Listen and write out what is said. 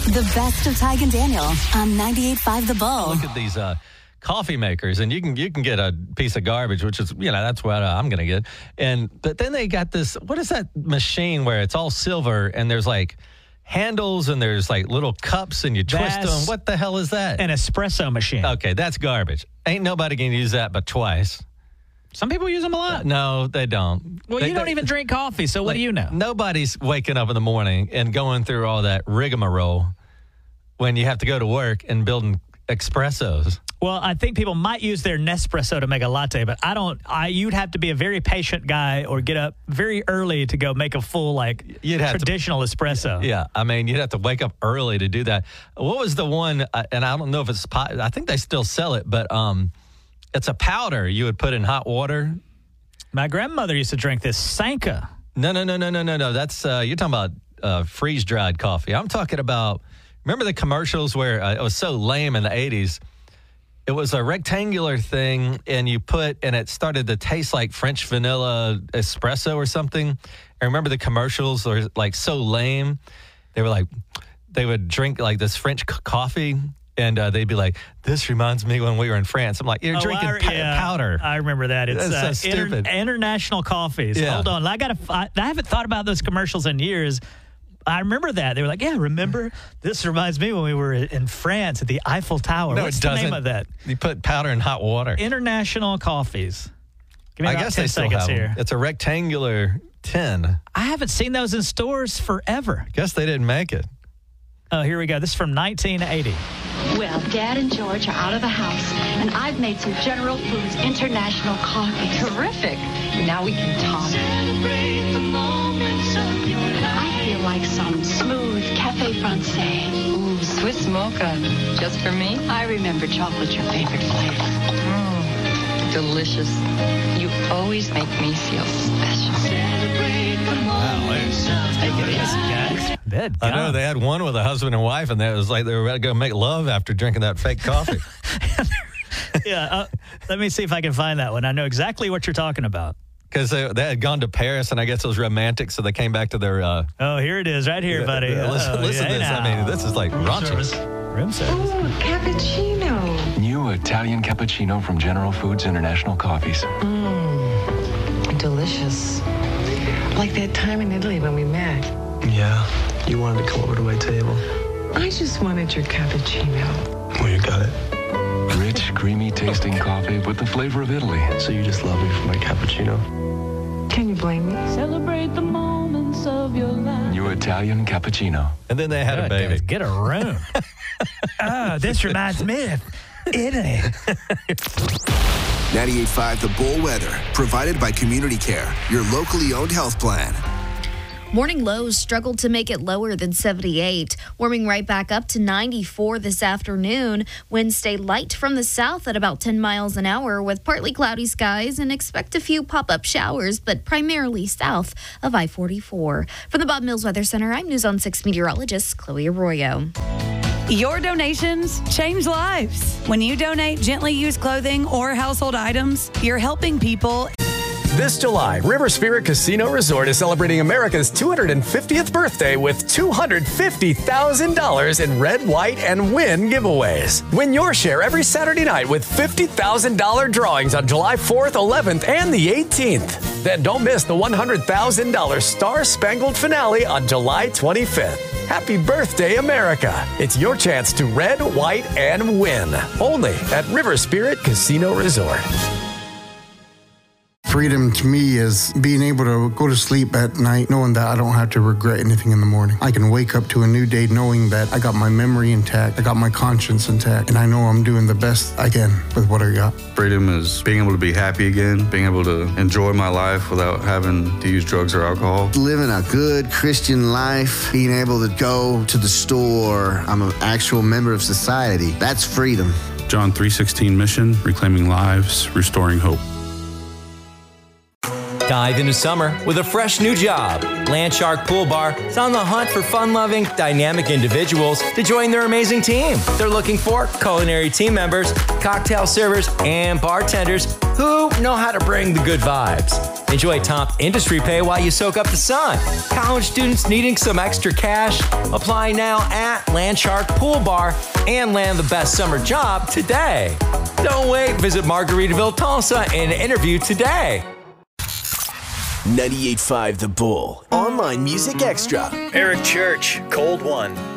The best of Tig and Daniel on 98.5 The Bull. Look at these coffee makers, and you can get a piece of garbage, which is, that's what I'm going to get. But then they got this, what is that machine where it's all silver and there's like handles and there's like little cups and you twist them. What the hell is that? An espresso machine. Okay, that's garbage. Ain't nobody going to use that but twice. Some people use them a lot. No, they don't. Well, you don't even drink coffee, so what do you know? Nobody's waking up in the morning and going through all that rigmarole when you have to go to work and building espressos. Well, I think people might use their Nespresso to make a latte, but you'd have to be a very patient guy or get up very early to go make a full, traditional espresso. Yeah, I mean, you'd have to wake up early to do that. What was the one, and I don't know if it's, I think they still sell it, but it's a powder you would put in hot water. My grandmother used to drink this Sanka. No. That's, you're talking about freeze-dried coffee. I'm talking about, remember the commercials where it was so lame in the 80s? It was a rectangular thing, and it started to taste like French vanilla espresso or something. I remember the commercials were like so lame. They were like, they would drink like this French coffee, and they'd be like, "This reminds me when we were in France." I'm like, "You're drinking powder." I remember that. It's so stupid. International coffees. Yeah. Hold on, I haven't thought about those commercials in years. I remember that. They were like, yeah, remember? This reminds me when we were in France at the Eiffel Tower. No, What's it the doesn't. name of that? You put powder in hot water. International coffees. Give me I about guess 10 they still seconds have here. them. It's a rectangular tin. I haven't seen those in stores forever. Guess they didn't make it. Oh, here we go. This is from 1980. Well, Dad and George are out of the house, and I've made some General Foods International coffee. Terrific. Now we can talk. I feel like some smooth cafe francais. Ooh, Swiss mocha. Just for me? I remember chocolate's your favorite flavor. Delicious. You always make me feel special. Take it easy, guys. I know they had one with a husband and wife, and it was like they were about to go make love after drinking that fake coffee. Yeah, let me see if I can find that one. I know exactly what you're talking about. Because they had gone to Paris, and I guess it was romantic, so they came back to their... oh, here it is, right here, buddy. Listen to this. I mean, this is like raunchy. Room service. Oh, cappuccino. New Italian cappuccino from General Foods International Coffees. Delicious. Like that time in Italy when we met. Yeah, you wanted to come over to my table. I just wanted your cappuccino. Well, you got it. Rich, creamy tasting coffee with the flavor of Italy. So you just love me for my cappuccino? Can you blame me? Celebrate the moments of your life. New Italian cappuccino. And then they had a baby. Guys, get a room. Oh, this reminds me of Italy. 98.5 The Bull weather, provided by Community Care, your locally owned health plan. Morning lows struggled to make it lower than 78, warming right back up to 94 this afternoon. Winds stay light from the south at about 10 miles an hour with partly cloudy skies, and expect a few pop-up showers, but primarily south of I-44. From the Bob Mills Weather Center, I'm News on 6 meteorologist Chloe Arroyo. Your donations change lives. When you donate gently used clothing or household items, you're helping people. This July, River Spirit Casino Resort is celebrating America's 250th birthday with $250,000 in red, white, and win giveaways. Win your share every Saturday night with $50,000 drawings on July 4th, 11th, and the 18th. Then don't miss the $100,000 Star Spangled finale on July 25th. Happy birthday, America. It's your chance to red, white, and win. Only at River Spirit Casino Resort. Freedom to me is being able to go to sleep at night knowing that I don't have to regret anything in the morning. I can wake up to a new day knowing that I got my memory intact, I got my conscience intact, and I know I'm doing the best I can with what I got. Freedom is being able to be happy again, being able to enjoy my life without having to use drugs or alcohol. Living a good Christian life, being able to go to the store, I'm an actual member of society. That's freedom. John 3:16 mission, reclaiming lives, restoring hope. Dive into summer with a fresh new job. Landshark Pool Bar is on the hunt for fun-loving, dynamic individuals to join their amazing team. They're looking for culinary team members, cocktail servers, and bartenders who know how to bring the good vibes. Enjoy top industry pay while you soak up the sun. College students needing some extra cash? Apply now at Landshark Pool Bar and land the best summer job today. Don't wait. Visit Margaritaville, Tulsa and interview today. 98.5 The Bull. Online Music Extra. Eric Church, Cold One.